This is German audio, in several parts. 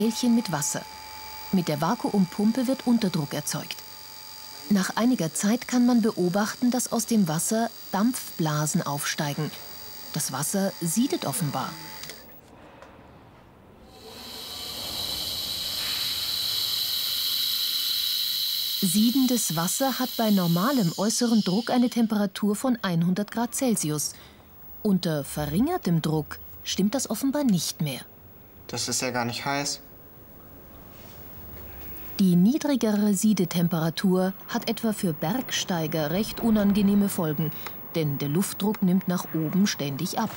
Teilchen mit Wasser. Mit der Vakuumpumpe wird Unterdruck erzeugt. Nach einiger Zeit kann man beobachten, dass aus dem Wasser Dampfblasen aufsteigen. Das Wasser siedet offenbar. Siedendes Wasser hat bei normalem äußeren Druck eine Temperatur von 100 Grad Celsius. Unter verringertem Druck stimmt das offenbar nicht mehr. Das ist ja gar nicht heiß. Die niedrigere Siedetemperatur hat etwa für Bergsteiger recht unangenehme Folgen, denn der Luftdruck nimmt nach oben ständig ab.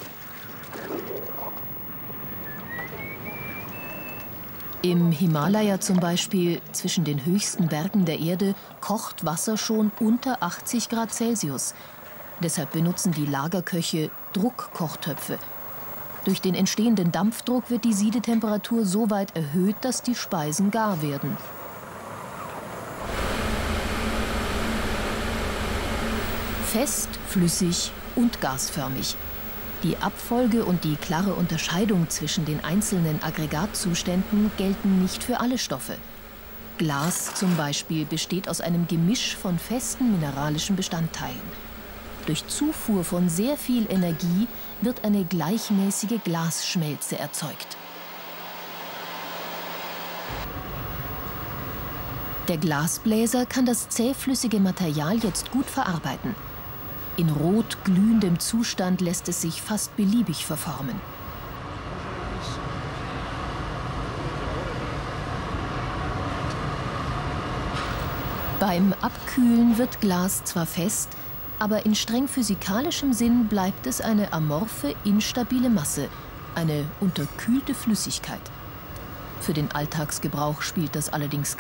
Im Himalaya zum Beispiel, zwischen den höchsten Bergen der Erde, kocht Wasser schon unter 80 Grad Celsius. Deshalb benutzen die Lagerköche Druckkochtöpfe. Durch den entstehenden Dampfdruck wird die Siedetemperatur so weit erhöht, dass die Speisen gar werden. Fest, flüssig und gasförmig. Die Abfolge und die klare Unterscheidung zwischen den einzelnen Aggregatzuständen gelten nicht für alle Stoffe. Glas zum Beispiel besteht aus einem Gemisch von festen mineralischen Bestandteilen. Durch Zufuhr von sehr viel Energie wird eine gleichmäßige Glasschmelze erzeugt. Der Glasbläser kann das zähflüssige Material jetzt gut verarbeiten. In rot glühendem Zustand lässt es sich fast beliebig verformen. Beim Abkühlen wird Glas zwar fest, aber in streng physikalischem Sinn bleibt es eine amorphe, instabile Masse, eine unterkühlte Flüssigkeit. Für den Alltagsgebrauch spielt das allerdings